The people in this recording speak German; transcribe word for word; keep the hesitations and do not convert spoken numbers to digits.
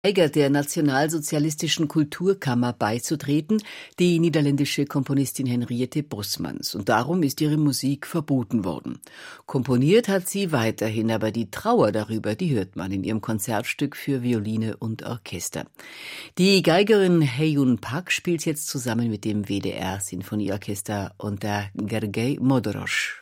Weigert, der Nationalsozialistischen Kulturkammer beizutreten, die niederländische Komponistin Henriette Bosmans. Und darum ist ihre Musik verboten worden. Komponiert hat sie weiterhin, aber die Trauer darüber, die hört man in ihrem Konzertstück für Violine und Orchester. Die Geigerin Heyun Pak spielt jetzt zusammen mit dem W D R Sinfonieorchester unter Gergely Modoros.